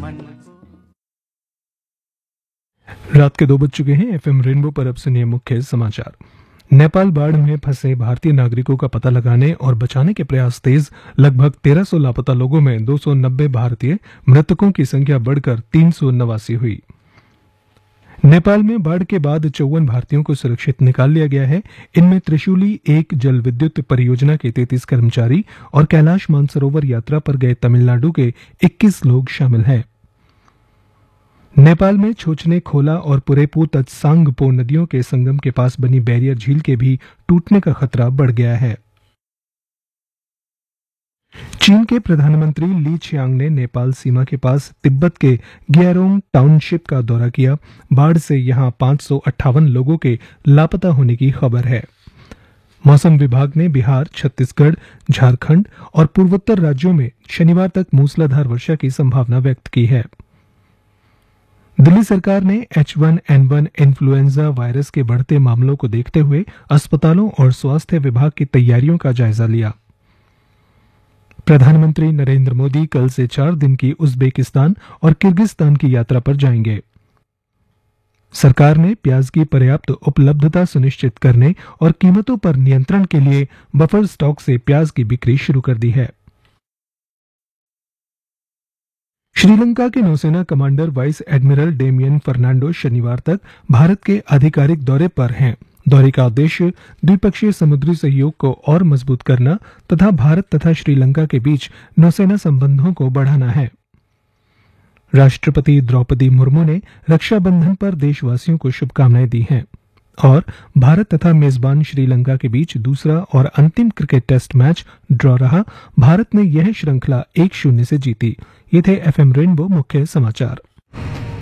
मन को। रात के 2 बज चुके हैं। एफएम रेनबो पर अब सुनिए मुख्य समाचार। नेपाल बाढ़ में फंसे भारतीय नागरिकों का पता लगाने और बचाने के प्रयास तेज। लगभग 1300 लापता लोगों में 290 भारतीय, मृतकों की संख्या बढ़कर 389 हुई। नेपाल में बाढ़ के बाद 54 भारतीयों को सुरक्षित निकाल लिया गया है। इनमें त्रिशूली 1 जल विद्युत परियोजना के 33 कर्मचारी और कैलाश मानसरोवर यात्रा पर गए तमिलनाडु के 21 लोग शामिल हैं। नेपाल में छोचने, खोला और पुरेपू तत्सांगपो नदियों के संगम के पास बनी बैरियर झील के भी टूटने का खतरा बढ़ गया है। चीन के प्रधानमंत्री ली चियांग ने नेपाल सीमा के पास तिब्बत के ग्यारोंग टाउनशिप का दौरा किया। बाढ़ से यहां 558 लोगों के लापता होने की खबर है। मौसम विभाग ने बिहार, छत्तीसगढ़, झारखंड और पूर्वोत्तर राज्यों में शनिवार तक मूसलाधार वर्षा की संभावना व्यक्त की है। दिल्ली सरकार ने H1N1 इन्फ्लुएंजा वायरस के बढ़ते मामलों को देखते हुए अस्पतालों और स्वास्थ्य विभाग की तैयारियों का जायजा लिया। प्रधानमंत्री नरेंद्र मोदी कल से 4 दिन की उज्बेकिस्तान और किर्गिस्तान की यात्रा पर जाएंगे। सरकार ने प्याज की पर्याप्त उपलब्धता सुनिश्चित करने और कीमतों पर नियंत्रण के लिए बफर स्टॉक से प्याज की बिक्री शुरू कर दी है। श्रीलंका के नौसेना commander vice admiral Damien Fernando शनिवार तक भारत के आधिकारिक दौरे पर हैं। दौरे का उद्देश्य द्विपक्षीय समुद्री सहयोग को और मजबूत करना तथा भारत तथा श्रीलंका के बीच नौसेना संबंधों को बढ़ाना है। राष्ट्रपति द्रौपदी मुर्मू ने रक्षाबंधन पर देशवासियों को शुभकामनाएं दी हैं और भारत तथा मेजबान श्रीलंका के बीच दूसरा और अंतिम क्रिकेट टेस्ट मैच ड्रॉ रहा। भारत ने यह श्रृंखला 1-0 से जीती। ये थे एफएम रेनबो मुख्य समाचार।